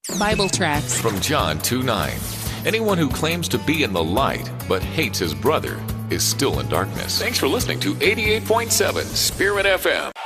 Bible tracts From John 2:9. Anyone who claims to be in the light but hates his brother is still in darkness. Thanks for listening to 88.7 Spirit FM.